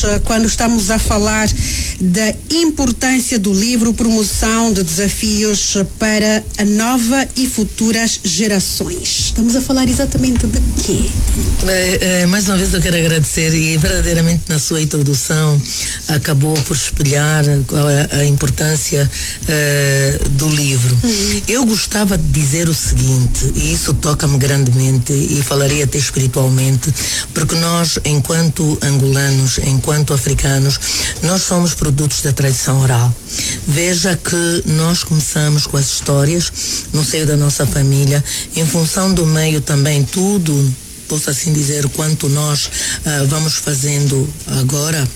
quando estamos a falar da importância do livro, promoção de desafios para a nova e futuras gerações. Estamos a falar exatamente de quê? Mais uma vez eu quero agradecer, e verdadeiramente na sua introdução acabou por espelhar qual é a importância do livro. Eu gostava de dizer o seguinte, e isso toca-me grandemente e falaria até espiritualmente, porque nós, enquanto angolanos, enquanto africanos, nós somos produtos da tradição oral. Veja que nós começamos com as histórias no seio da nossa família, em função do meio também, tudo, posso assim dizer, quanto nós vamos fazendo agora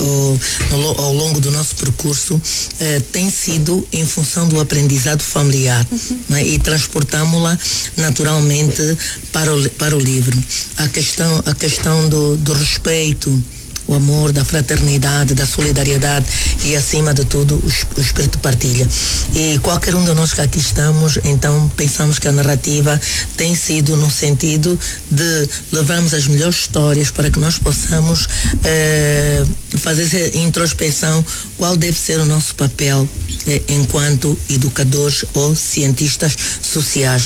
ao longo do nosso percurso, tem sido em função do aprendizado familiar, né? E transportámo-la naturalmente para o livro. A questão do respeito, o amor, da fraternidade, da solidariedade e, acima de tudo, o espírito de partilha. E qualquer um de nós que aqui estamos, então, pensamos que a narrativa tem sido no sentido de levarmos as melhores histórias para que nós possamos fazer essa introspecção, qual deve ser o nosso papel enquanto educadores ou cientistas sociais.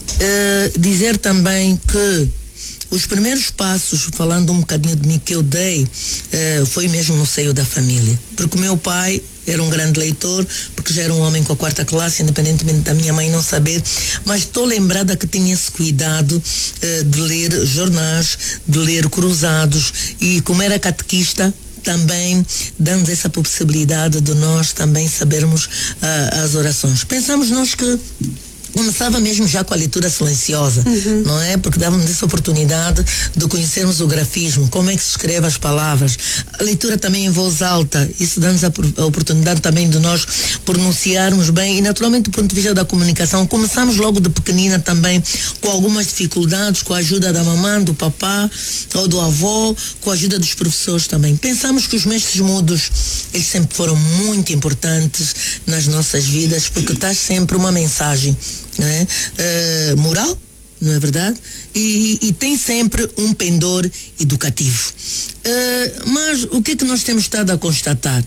Dizer também que os primeiros passos, falando um bocadinho de mim, que eu dei, foi mesmo no seio da família. Porque o meu pai era um grande leitor, porque já era um homem com a 4ª classe, independentemente da minha mãe não saber, mas estou lembrada que tinha esse cuidado de ler jornais, de ler cruzados, e como era catequista, também dando essa possibilidade de nós também sabermos as orações. Pensamos nós que começava mesmo já com a leitura silenciosa, não é? Porque dava-nos essa oportunidade de conhecermos o grafismo, como é que se escreve as palavras, a leitura também em voz alta, isso dá-nos a oportunidade também de nós pronunciarmos bem, e naturalmente do ponto de vista da comunicação, começamos logo de pequenina também com algumas dificuldades, com a ajuda da mamãe, do papá ou do avô, com a ajuda dos professores também. Pensamos que os mestres mudos, eles sempre foram muito importantes nas nossas vidas, porque traz sempre uma mensagem, não é? Moral, não é verdade? E tem sempre um pendor educativo. Mas o que é que nós temos estado a constatar?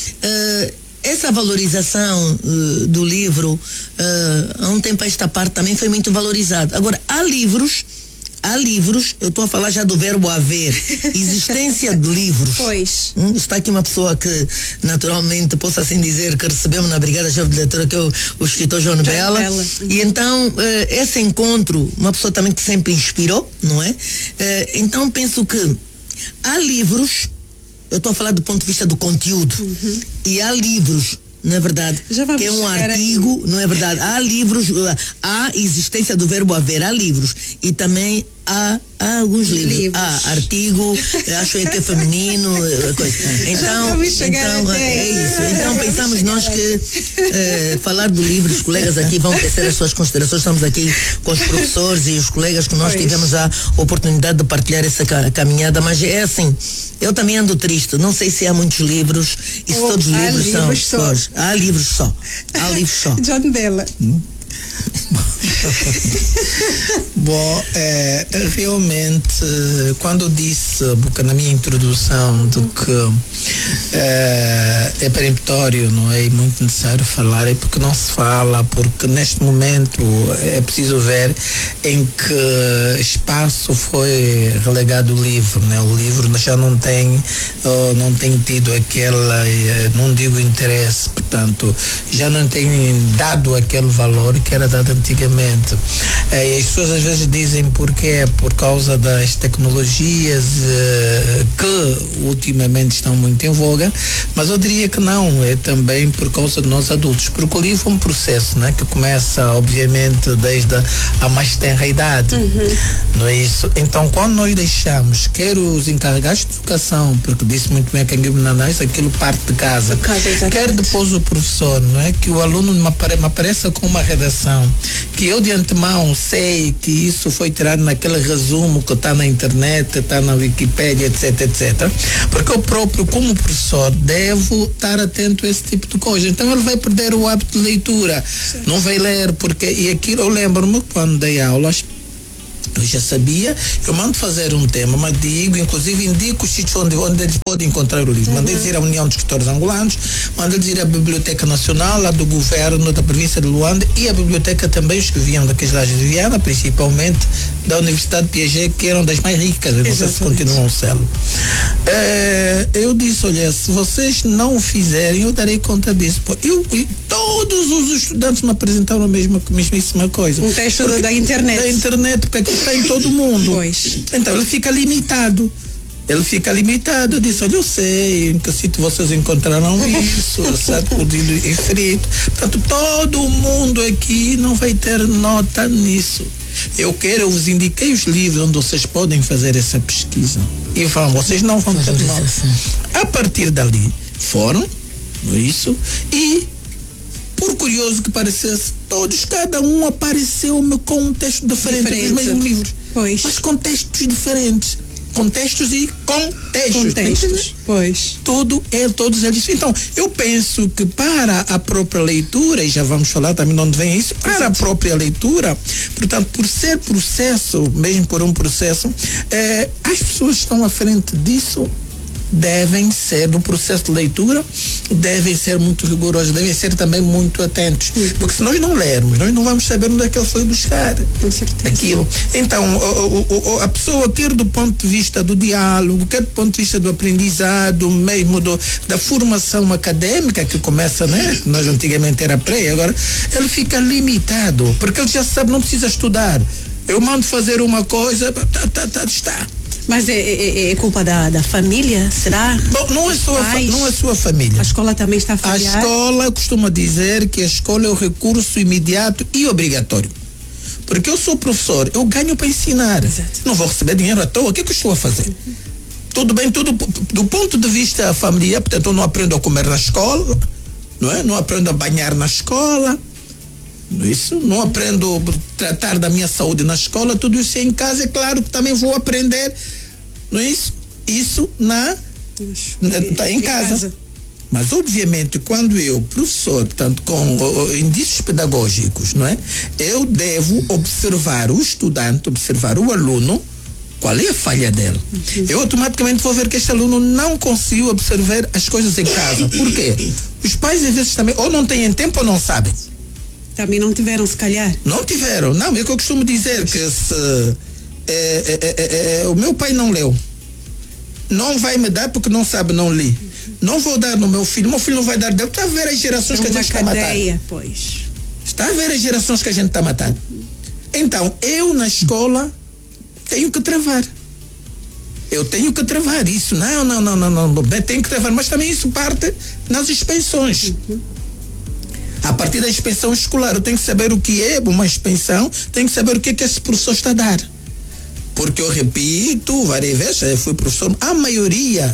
Essa valorização do livro, há um tempo a esta parte também foi muito valorizada. Agora, há livros, eu estou a falar já do verbo haver, existência de livros. Pois. Está aqui uma pessoa que, naturalmente, posso assim dizer, que recebemos na Brigada Jovem de Leitura, que é o escritor João Bela. E então, esse encontro, uma pessoa também que sempre inspirou, não é? Então, penso que há livros, eu estou a falar do ponto de vista do conteúdo, e há livros, não é verdade? Que é um artigo, não é verdade? Há livros, há existência do verbo haver, há livros, e também há alguns livros. Há artigo, acho que é feminino, coisa. Então é isso. Então pensamos nós que falar do livro, os colegas aqui vão tecer as suas considerações. Estamos aqui com os professores e os colegas que nós tivemos a oportunidade de partilhar essa caminhada, mas é assim, eu também ando triste, não sei se há muitos livros e se todos os livros são. Há livros só. Há livros só. João Bela. Bom, realmente, quando eu disse na minha introdução de que é peremptório, não é muito necessário falar, é porque não se fala, porque neste momento é preciso ver em que espaço foi relegado o livro, né? O livro já não tem tido aquela, não digo interesse, portanto, já não tem dado aquele valor que era dado antigamente. As pessoas às vezes dizem porque por causa das tecnologias que ultimamente estão muito em voga, mas eu diria que não, é também por causa de nós adultos, porque o livro é um processo, né, que começa obviamente desde a mais tenra idade, não é isso? Então quando nós deixamos, quer os encarregados de educação, porque disse muito bem a Canguim Nanás, aquilo parte de casa, quer depois o professor, não é? Que o aluno me apareça com uma redação que eu de antemão sei que isso foi tirado naquele resumo que está na internet, está na Wikipédia, etc. Porque eu próprio, como professor, devo estar atento a esse tipo de coisa. Então ele vai perder o hábito de leitura, não vai ler, porque, e aquilo eu lembro-me quando dei aulas, Eu já sabia, eu mando fazer um tema, mas inclusive indico o sítio onde eles podem encontrar o livro. Mandei dizer à União de Escritores Angolanos, mandei dizer à Biblioteca Nacional, lá do governo da província de Luanda, e a biblioteca também, os que vinham daqueles lajes de Viana, principalmente da Universidade de Piaget, que eram das mais ricas, não sei se continuam sendo. Eu disse, olha, se vocês não o fizerem, eu darei conta disso. Todos os estudantes me apresentaram a mesmíssima coisa. Um texto da internet. Da internet, porque aqui está em todo mundo. Pois. Então ele fica limitado. Eu disse, olha, eu sei em que sítio vocês encontrarão isso, certo? Escrito. Portanto, todo mundo aqui não vai ter nota nisso. Eu vos indiquei os livros onde vocês podem fazer essa pesquisa. E vocês não vão ter nota. A partir dali, foram, não é isso? E, por curioso que parecesse, cada um apareceu-me com um texto diferente dos mesmos livros. Pois. Mas com textos diferentes. Contextos e contextos. Pois. Todos eles. Então, eu penso que para a própria leitura, e já vamos falar também de onde vem isso, para a própria leitura, portanto, por ser processo, mesmo por um processo, as pessoas que estão à frente disso devem ser, no processo de leitura, devem ser muito rigorosos, devem ser também muito atentos, porque se nós não lermos, nós não vamos saber onde é que ele foi buscar aquilo. Então, a pessoa quer do ponto de vista do diálogo, quer do ponto de vista do aprendizado, mesmo da formação acadêmica que começa, né? Nós antigamente era pré, agora ele fica limitado, porque ele já sabe, não precisa estudar. Eu mando fazer uma coisa, está. Mas é culpa da família, será? Bom, não é sua família. A escola também está a falhar? A escola costuma dizer que a escola é o recurso imediato e obrigatório. Porque eu sou professor, eu ganho para ensinar. Exato. Não vou receber dinheiro à toa, o que eu estou a fazer? Tudo bem, tudo do ponto de vista familiar, portanto eu não aprendo a comer na escola, não é? Não aprendo a banhar na escola, não aprendo a tratar da minha saúde na escola, tudo isso é em casa, é claro que também vou aprender, não é isso? Isso está em casa. Mas obviamente quando eu, professor, portanto com indícios pedagógicos, não é? Eu devo observar o estudante, observar o aluno, qual é a falha dele. Eu automaticamente vou ver que este aluno não conseguiu observar as coisas em casa. Por quê? Os pais às vezes também ou não têm tempo ou não sabem. Também não tiveram, se calhar. Não tiveram. Não, é que eu costumo dizer que se o meu pai não leu, não vai me dar porque não sabe, não li. Não vou dar no meu filho não vai dar dele. Está a ver as gerações que a gente está matando. Pois. Está a ver as gerações que a gente está matando. Então, eu na escola tenho que travar. Eu tenho que travar isso. Não. Tenho que travar, mas também isso parte nas inspeções. A partir da inspeção escolar, eu tenho que saber o que é uma inspeção, tenho que saber o que esse professor está a dar. Porque eu repito, várias vezes, eu fui professor, a maioria...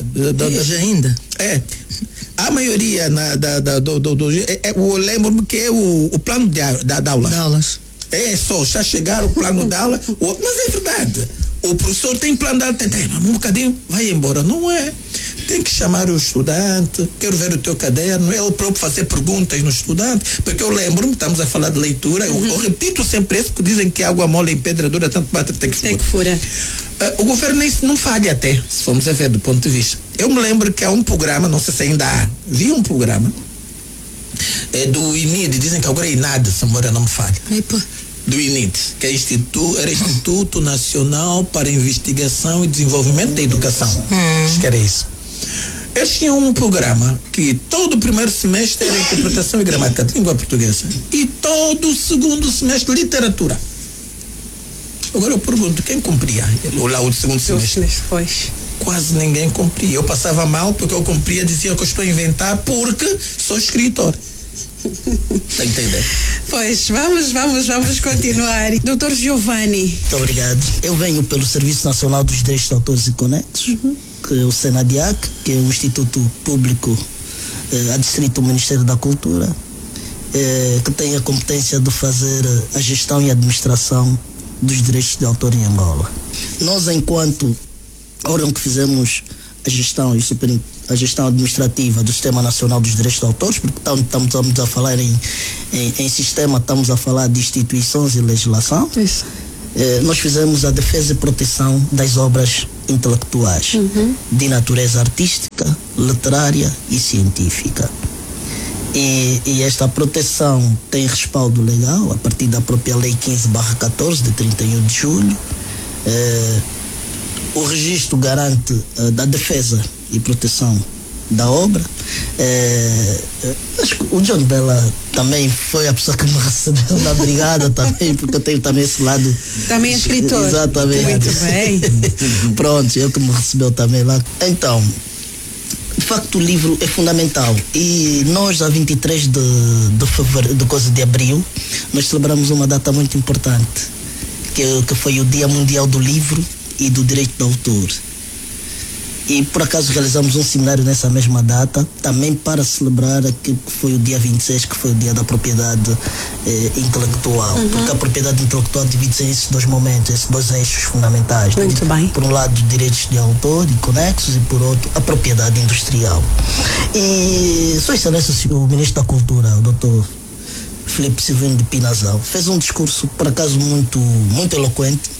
A maioria eu lembro-me que é o plano de aulas. Só já chegar o plano de aula, mas é verdade. O professor tem plano de aula, tem um bocadinho, vai embora. Não é. Tem que chamar o estudante, quero ver o teu caderno, ele próprio fazer perguntas no estudante, porque eu lembro-me, estamos a falar de leitura, eu repito sempre isso, porque dizem que água mole em pedra dura, tanto bate tem que furar. O governo não falha até, se formos a ver do ponto de vista. Eu me lembro que há um programa, não sei se ainda há, vi um programa, do INID, dizem que agora é INAD, se a memória não me falha. Do INID, que era Instituto Nacional para Investigação e Desenvolvimento da Educação. Acho que era isso. Eles tinham um programa que todo o primeiro semestre era interpretação e gramática de língua portuguesa e todo o segundo semestre literatura. Agora eu pergunto, quem cumpria lá o segundo semestre? Quase ninguém cumpria. Eu passava mal porque eu cumpria, dizia que eu estou a inventar porque sou escritor. Está entendendo? Pois, vamos continuar. Dr. Giovanni. Muito obrigado. Eu venho pelo Serviço Nacional dos Direitos de Autores e Conexos, que é o SENADIAC, que é o Instituto Público adstrito ao Ministério da Cultura, que tem a competência de fazer a gestão e administração dos direitos de autor em Angola. Nós, enquanto órgão que fizemos a gestão administrativa do Sistema Nacional dos Direitos de Autores, porque estamos a falar em sistema, estamos a falar de instituições e legislação. Isso. nós fizemos a defesa e proteção das obras intelectuais de natureza artística, literária e científica. E esta proteção tem respaldo legal a partir da própria Lei 15/14 de 31 de julho. O registro garante da defesa e proteção da obra. Acho que o John Bella também foi a pessoa que me recebeu na brigada também, porque eu tenho também esse lado. Também é escritor. Exatamente. Muito bem. Pronto, ele que me recebeu também lá. Então, de facto, o livro é fundamental. E nós, a 23 de fevereiro, de abril, nós celebramos uma data muito importante, que foi o Dia Mundial do Livro e do Direito do Autor. E por acaso realizamos um seminário nessa mesma data, também para celebrar aquilo que foi o dia 26, que foi o dia da propriedade intelectual. Porque a propriedade intelectual divide-se em esses dois momentos, esses dois eixos fundamentais. Muito bem. Por um lado, os direitos de autor e conexos, e por outro, a propriedade industrial. E Sua Excelência, o Ministro da Cultura, o Dr. Filipe Silvino de Pinazal, fez um discurso, por acaso, muito, muito eloquente.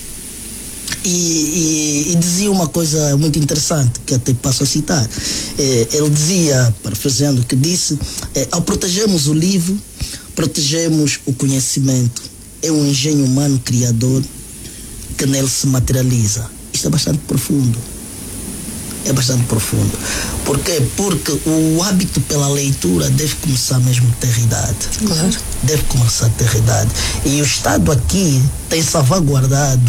E dizia uma coisa muito interessante, que até passo a citar. Ele dizia, parafraseando, que disse: ao protegermos o livro, protegemos o conhecimento. É um engenho humano criador que nele se materializa. Isto é bastante profundo. É bastante profundo. Por quê? Porque o hábito pela leitura deve começar mesmo a ter idade. Claro. Deve começar a ter idade. E o Estado aqui tem salvaguardado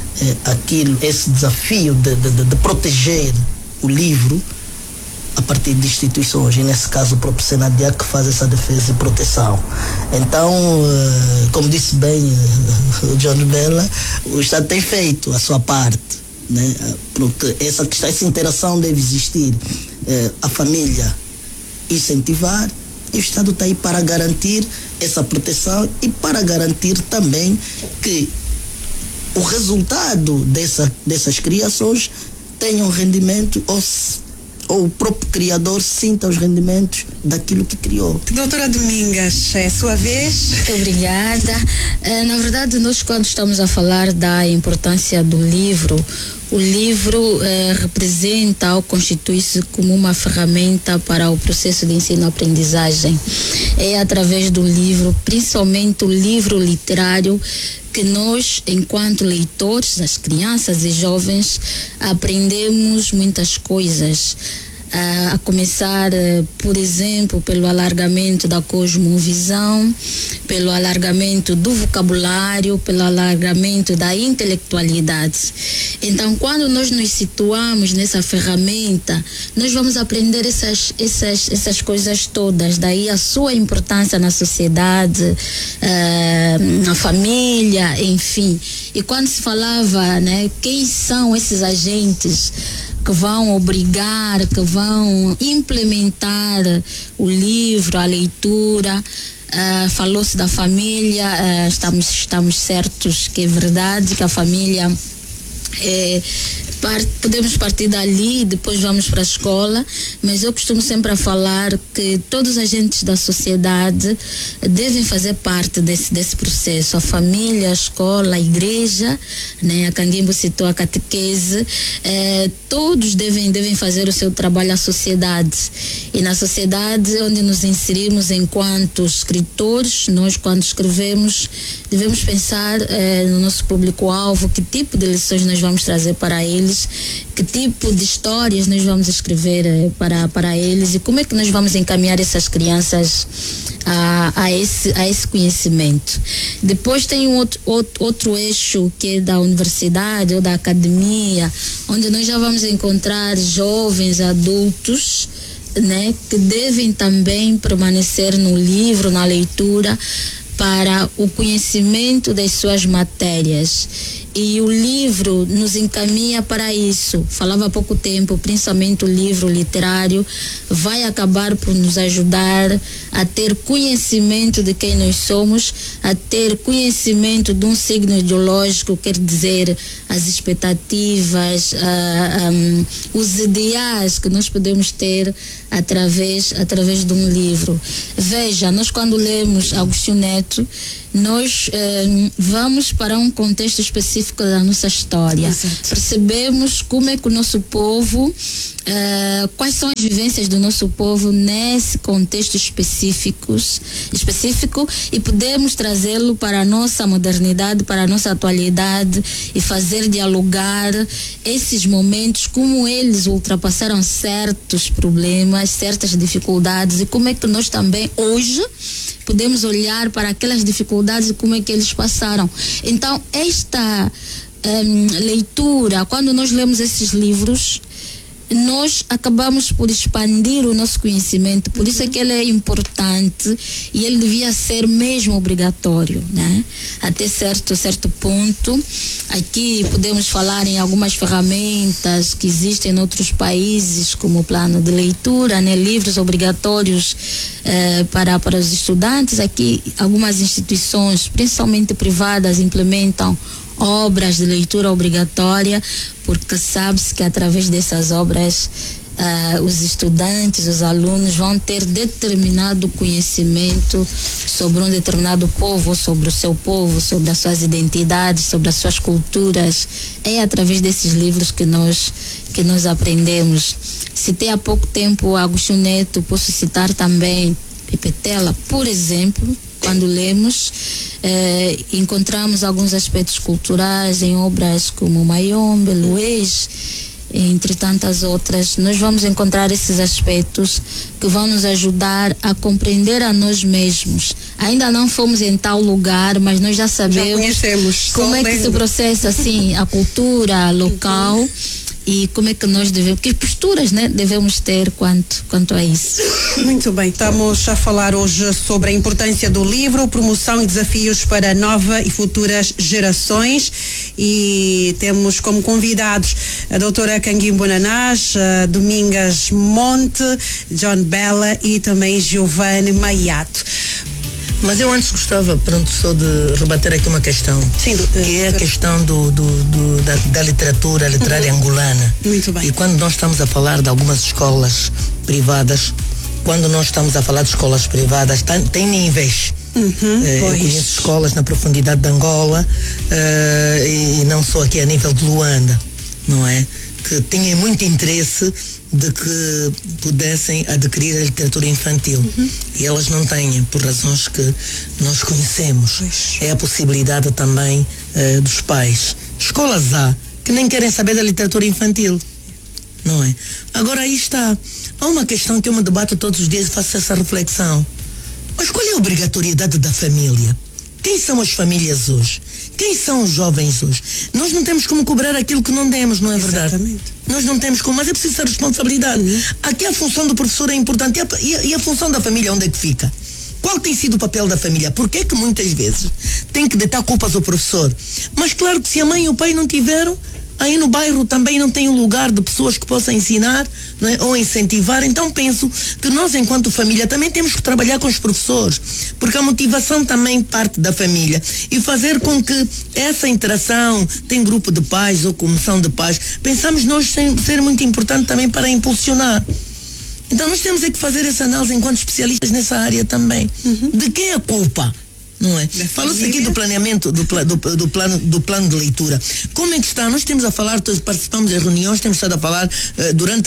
esse desafio de proteger o livro a partir de instituições, e nesse caso o próprio Senadiac, que faz essa defesa e proteção. Então, como disse bem o John Bella, o Estado tem feito a sua parte, né? Porque essa interação deve existir. A família incentivar, e o Estado está aí para garantir essa proteção e para garantir também que o resultado dessas criações tenha um rendimento, ou o próprio criador sinta os rendimentos daquilo que criou. Doutora Domingas, é a sua vez. Muito obrigada. Na verdade, nós, quando estamos a falar da importância do livro, o livro representa ou constitui-se como uma ferramenta para o processo de ensino-aprendizagem. É através do livro, principalmente o livro literário, que nós, enquanto leitores, as crianças e jovens, aprendemos muitas coisas. A começar, por exemplo, pelo alargamento da cosmovisão, pelo alargamento do vocabulário, pelo alargamento da intelectualidade. Então, quando nós nos situamos nessa ferramenta, nós vamos aprender essas coisas todas. Daí a sua importância na sociedade, na família, enfim. E quando se falava, né, quem são esses agentes que vão obrigar, que vão implementar o livro, a leitura, falou-se da família, estamos certos que é verdade, que a família podemos partir dali, depois vamos para a escola, mas eu costumo sempre a falar que todos os agentes da sociedade devem fazer parte desse processo. A família, a escola, a igreja, né? A Canguimbo citou a catequese, todos devem fazer o seu trabalho à sociedade. E na sociedade onde nos inserimos enquanto escritores, nós, quando escrevemos, devemos pensar no nosso público-alvo, que tipo de lições nós vamos trazer para eles, que tipo de histórias nós vamos escrever para eles, e como é que nós vamos encaminhar essas crianças a esse conhecimento. Depois tem outro eixo, que é da universidade ou da academia, onde nós já vamos encontrar jovens, adultos, né, que devem também permanecer no livro, na leitura, para o conhecimento das suas matérias. e o livro nos encaminha para isso. Falava há pouco tempo, principalmente o livro literário vai acabar por nos ajudar a ter conhecimento de quem nós somos, a ter conhecimento de um signo ideológico, quer dizer, as expectativas, os ideais que nós podemos ter através de um livro. Veja, nós quando lemos Agostinho Neto, nós vamos para um contexto específico da nossa história. Exato. Percebemos como é que o nosso povo, quais são as vivências do nosso povo nesse contexto específico, e podemos trazê-lo para a nossa modernidade, para a nossa atualidade e fazer dialogar esses momentos, como eles ultrapassaram certos problemas, certas dificuldades, e como é que nós também hoje podemos olhar para aquelas dificuldades e como é que eles passaram. Então, esta leitura, quando nós lemos esses livros, nós acabamos por expandir o nosso conhecimento. Por isso é que ele é importante e ele devia ser mesmo obrigatório, né? Até certo ponto. Aqui podemos falar em algumas ferramentas que existem em outros países, como o plano de leitura, né? Livros obrigatórios para os estudantes. Aqui algumas instituições, principalmente privadas, implementam obras de leitura obrigatória, porque sabe-se que através dessas obras os estudantes, os alunos vão ter determinado conhecimento sobre um determinado povo, sobre o seu povo, sobre as suas identidades, sobre as suas culturas. É através desses livros que nós aprendemos. Citei há pouco tempo Agostinho Neto, posso citar também Pepetela, por exemplo. Quando lemos, encontramos alguns aspectos culturais em obras como Mayombe, Luiz, entre tantas outras. Nós vamos encontrar esses aspectos que vão nos ajudar a compreender a nós mesmos. Ainda não fomos em tal lugar, mas nós já sabemos como é que se processa assim a cultura local. E como é que nós devemos, que posturas, né, devemos ter quanto a isso. Muito bem, estamos a falar hoje sobre a importância do livro, promoção e desafios para nova e futuras gerações, e temos como convidados a doutora Canguimbo Nanás, a Domingas Monte, John Bella e também Giovanni Maiato. Mas eu antes gostava, só de rebater aqui uma questão. Sim, que é a questão da literatura literária angolana. Muito bem. E quando nós estamos a falar de algumas escolas privadas, quando nós estamos a falar de escolas privadas, tem níveis. Eu conheço escolas na profundidade de Angola, e não só aqui a nível de Luanda, não é? Que têm muito interesse de que pudessem adquirir a literatura infantil. E elas não têm, por razões que nós conhecemos. É a possibilidade também dos pais. Escolas há que nem querem saber da literatura infantil, não é? Agora aí está. Há uma questão que eu me debato todos os dias e faço essa reflexão. Mas qual é a obrigatoriedade da família? Quem são as famílias hoje? Quem são os jovens hoje? Nós não temos como cobrar aquilo que não demos, não é verdade? Exatamente. Nós não temos como, mas é preciso ter responsabilidade. Aqui a função do professor é importante. E a função da família, onde é que fica? Qual tem sido o papel da família? Por que é que muitas vezes tem que deitar culpas ao professor? Mas claro que se a mãe e o pai não tiveram, aí no bairro também não tem um lugar de pessoas que possam ensinar, não é? Ou incentivar. Então penso que nós, enquanto família, também temos que trabalhar com os professores, porque a motivação também parte da família, e fazer com que essa interação, tem grupo de pais ou comissão de pais, pensamos nós ser muito importante também para impulsionar. Então nós temos é que fazer essa análise enquanto especialistas nessa área também. De quem é a culpa? Não é? Falou-se aqui do planeamento, do plano de leitura. Como é que está? Nós temos a falar, participamos das reuniões, temos estado a falar durante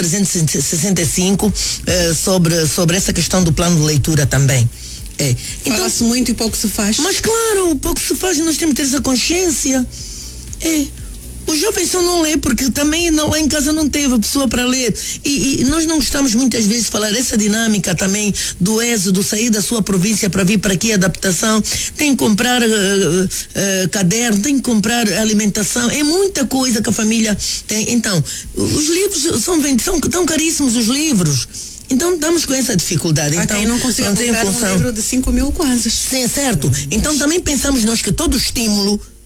365 sobre essa questão do plano de leitura também. Então, fala-se muito e pouco se faz. Mas claro, pouco se faz, nós temos que ter essa consciência. Os jovens só não lê porque também lá em casa não teve a pessoa para ler. E nós não gostamos muitas vezes de falar essa dinâmica também do êxodo, sair da sua província para vir para aqui, adaptação. Tem que comprar caderno, tem que comprar alimentação. É muita coisa que a família tem. Então, os livros são tão caríssimos, os livros. Então estamos com essa dificuldade. Então não consigo comprar um livro de 5.000 kwanzas. Sim, certo. Então também pensamos nós que todo estímulo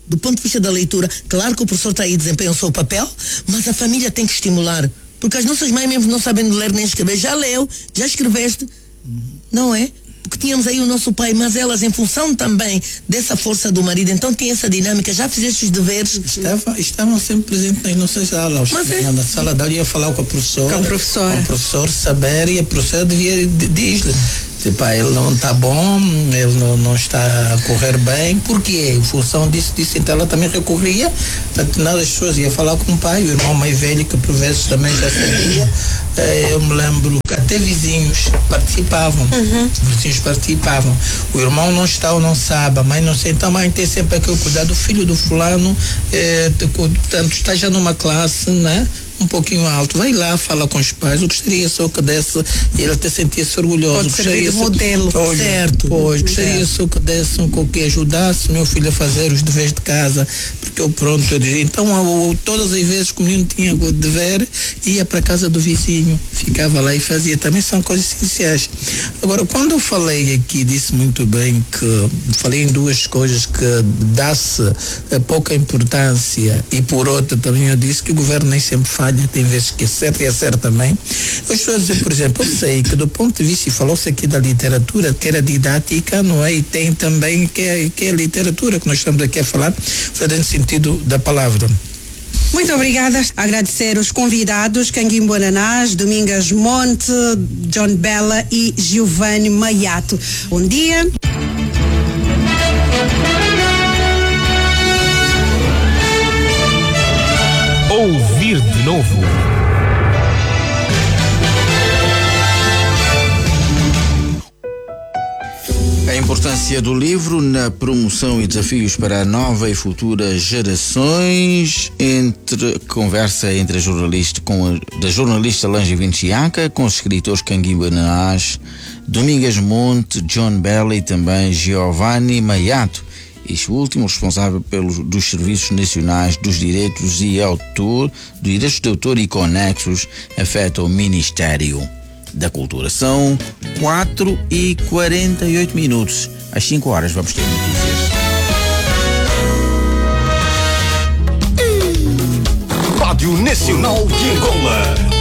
do ponto de vista da leitura, claro que o professor está aí, desempenha o seu papel, mas a família tem que estimular. Porque as nossas mães mesmo não sabem ler nem escrever. Já leu, já escreveste, não é? Porque tínhamos aí o nosso pai, mas elas, em função também dessa força do marido, então tinha essa dinâmica, já fizeste os deveres. Estavam sempre presentes nas nossas aulas. Na sala de aula ia falar com a professora. Com o professor saber, e a professora devia dizer-lhe: tipo, ele não está bom, ele não está a correr bem, porque em função disso, então ela também recorria, nada, as pessoas iam falar com o pai, o irmão mais velho, que por vezes também já sabia. Eu me lembro que até vizinhos participavam. Vizinhos participavam. O irmão não está ou não sabe, a mãe não sei, então a mãe tem sempre aquele cuidado, o filho do fulano, portanto, está já numa classe, né? Um pouquinho alto, vai lá, fala com os pais. Eu gostaria só que desse, e ele até sentia-se orgulhoso. Pode servir de modelo. Certo. Pois, gostaria só que desse que ajudasse meu filho a fazer os deveres de casa, porque eu pronto, eu dizia, então todas as vezes que o menino tinha o dever, ia para a casa do vizinho, ficava lá e fazia. Também são coisas essenciais. Agora, quando eu falei aqui, disse muito bem que falei em duas coisas, que dá-se pouca importância, e por outra também eu disse que o governo nem sempre faz. Tem vezes que é certo e é certo também. Eu estou a dizer, por exemplo, eu sei que do ponto de vista, e falou-se aqui da literatura, que era didática, não é? E tem também que é a literatura que nós estamos aqui a falar, no sentido da palavra. Muito obrigada. Agradecer os convidados, Canguimbo Ananás, Domingas Monte, John Bella e Giovanni Maiato. Bom dia. Ouvir de novo. A importância do livro na promoção e desafios para a nova e futuras gerações, conversa entre da jornalista Lange Vinciaca com os escritores Canguimbo Ananás, Domingas Monte, John Bella e também Giovanni Maiato. Este último responsável dos Serviços Nacionais dos Direitos de Autor e Conexos, afeta o Ministério da Cultura. São 4h48. Às 5 horas vamos ter notícias. Rádio Nacional de Angola.